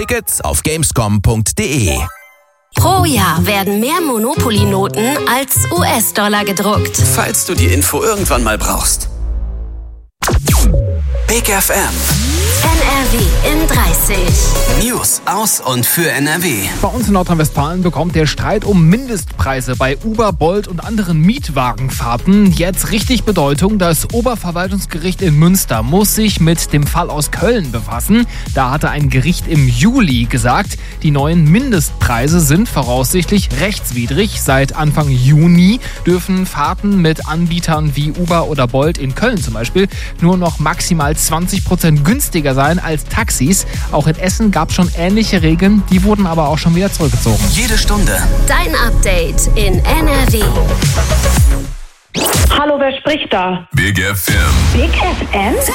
Tickets auf gamescom.de. Pro Jahr werden mehr Monopoly-Noten als US-Dollar gedruckt. Falls du die Info irgendwann mal brauchst. Big FM. NRW in 30. News aus und für NRW. Bei uns in Nordrhein-Westfalen bekommt der Streit um Mindestpreise bei Uber, Bolt und anderen Mietwagenfahrten jetzt richtig Bedeutung. Das Oberverwaltungsgericht in Münster muss sich mit dem Fall aus Köln befassen. Da hatte ein Gericht im Juli gesagt, die neuen Mindestpreise sind voraussichtlich rechtswidrig. Seit Anfang Juni dürfen Fahrten mit Anbietern wie Uber oder Bolt in Köln zum Beispiel nur noch maximal 20% günstiger sein als Taxis. Auch in Essen gab es schon ähnliche Regeln, die wurden aber auch schon wieder zurückgezogen. Jede Stunde Dein Update in NRW. Hallo, wer spricht da? Big FM. Big FM?